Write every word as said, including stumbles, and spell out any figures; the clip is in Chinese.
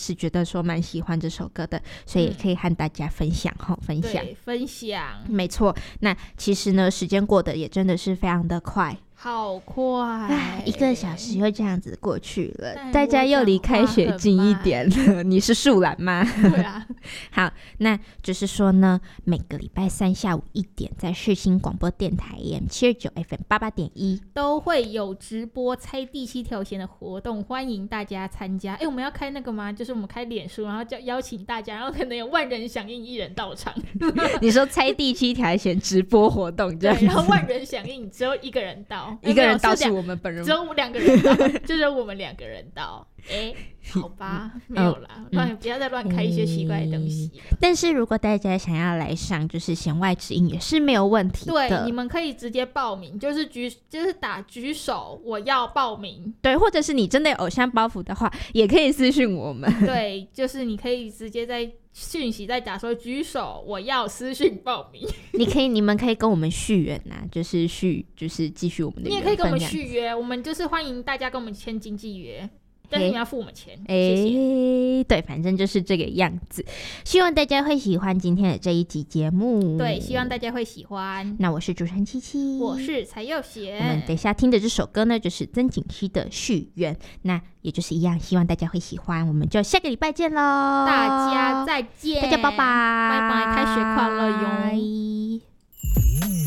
是觉得说蛮喜欢这首歌的，所以也可以和大家分享、嗯、分享对分享没错。那其实呢时间过得也真的是非常的快， 好快， 一个小时又这样子过去了，大家又离开学近一点了。你是树懒吗？ 对啊。 好，那就是说呢，每个礼拜三下午一点，在世新广播电台 A M 七二九 F M 八八点一都会有直播猜第七条弦的活动，欢迎大家参加。哎，我们要开那个吗？就是我们开脸书，然后叫邀请大家，然后可能有万人响应，一人到场。 你说猜第七条弦直播活动这样子， 对，然后万人响应，只有一个人到。 一个人到是我们本人， 只有两个人到，就只有我们两个人到。哎，好吧，没有啦，乱、嗯、不要再乱开一些奇怪的东西、嗯。 但是如果大家想要来上就是弦外之音也是没有问题的， 对，你们可以直接报名，就是举就是打举手，我要报名。 对，或者是你真的有偶像包袱的话，也可以私讯我们。 对，就是你可以直接在讯息再打说举手，我要私讯报名。你可以，你们可以跟我们续约呐、啊，就是续，就是继续我们的。 你也可以跟我们续约，我们就是欢迎大家跟我们签经纪约。但是你要付我们钱，欸、谢谢。 对，反正就是这个样子。希望大家会喜欢今天的这一集节目。 对，希望大家会喜欢。 那我是主持人七七， 我是蔡佑贤。 我们等一下听的这首歌呢，就是曾景熙的《续缘》，那也就是一样，希望大家会喜欢。我们就下个礼拜见喽， 大家再见， 大家拜拜， 拜拜，开学快乐哟。